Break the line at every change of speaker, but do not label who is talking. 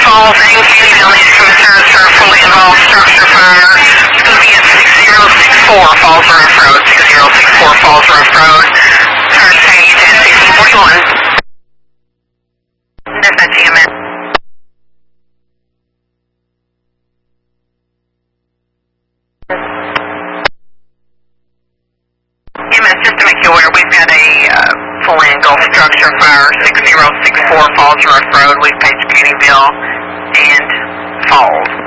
Falls and Candyville need concerns for a fully involved structure fire. It's going to be at 6064 Falls Roof Road, 6064 Falls Roof Road. Turn page at 1641. Dispatch EMS. EMS, just to make you aware, we've got a fully engulfed structure fire, 6064 Falls Roof Road, Leaf Page, Candyville, and Falls.